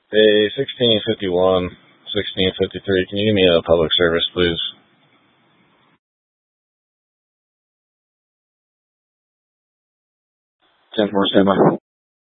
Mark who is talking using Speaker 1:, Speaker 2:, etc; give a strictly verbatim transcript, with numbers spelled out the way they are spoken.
Speaker 1: Hey, sixteen fifty-one, sixteen fifty-three. Can you give me a public service, please? ten four, standby.